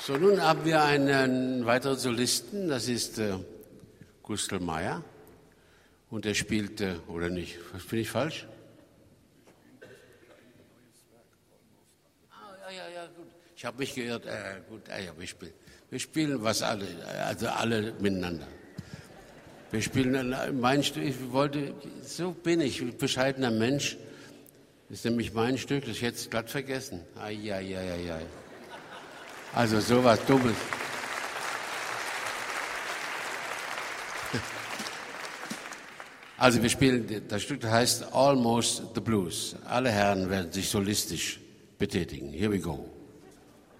So, nun haben wir einen weiteren Solisten, das ist Gustl Meyer. Und er spielt, oder nicht, bin ich falsch? Ja, gut. Ich habe mich geirrt. Gut, ja, wir spielen was alle, also alle miteinander. Wir spielen mein Stück, so bin ich, bescheidener Mensch. Das ist nämlich mein Stück, das ich jetzt glatt vergessen. Ai. Also sowas Dummes. Also wir spielen, das Stück heißt Almost the Blues. Alle Herren werden sich solistisch betätigen. Here we go.